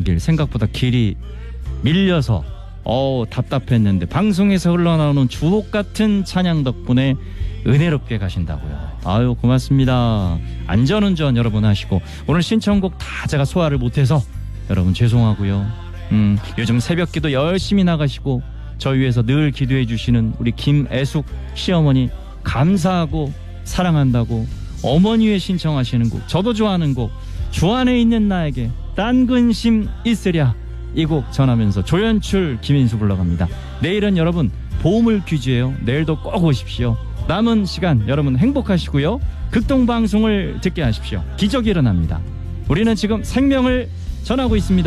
길 생각보다 길이 밀려서 답답했는데 방송에서 흘러나오는 주옥 같은 찬양 덕분에 은혜롭게 가신다고요. 아유 고맙습니다. 안전운전 여러분 하시고 오늘 신청곡 다 제가 소화를 못해서 여러분 죄송하고요. 요즘 새벽기도 열심히 나가시고 저희 위해서 늘 기도해 주시는 우리 김애숙 시어머니 감사하고 사랑한다고 어머니의 신청하시는 곡, 저도 좋아하는 곡, 주 안에 있는 나에게 딴 근심 있으랴, 이 곡 전하면서 조연출 김인수 불러갑니다. 내일은 여러분 보물 퀴즈예요. 내일도 꼭 오십시오. 남은 시간 여러분 행복하시고요. 극동방송을 듣게 하십시오. 기적이 일어납니다. 우리는 지금 생명을 전하고 있습니다.